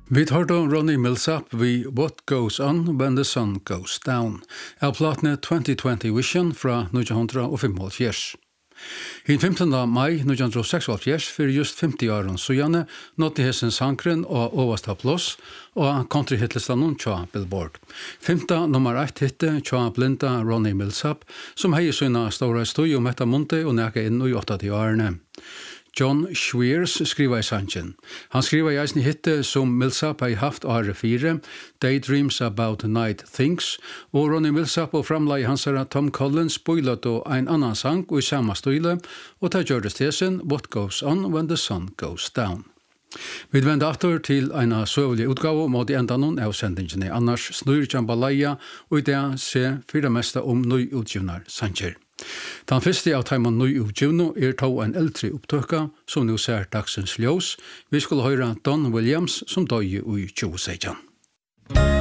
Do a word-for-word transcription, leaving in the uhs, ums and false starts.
Vi tar då Ronnie Millsap vid What Goes On When the Sun Goes Down, av platene twenty twenty Vision fra nittonhundrafemtiosex. I femtonda maj nittonhundrasextiosex, för just femtio åren sojane, nådde hessen sankren og oversta plås og countryhitlistanon tja Billboard. Femta nummer ett hitte tja blinda Ronnie Millsap, som hei sina stora støy om etta munte og neka inn i åttati årene. John Schweers skriva i sanchen. Han skriva i eisen hitte som Millsap har haft åre fire, Daydreams About Night Things, og Ronnie Millsap og framlai hansara Tom Collins spoilat og ein annan sang og i samma støyle, og ta gjørdes tesen What Goes On When the Sun Goes Down. Vi vender atter til en søvlig utgave mot i endanon av sendingene, annars snur jambalaya, og i det se fyra mesta om nøy utgivnar sanger. Den første av teimen nøy utgivno er tog en eldre opptøkka, som nu ser dagsens ljós. Vi skulle høre Don Williams, som døg i tjue seksten.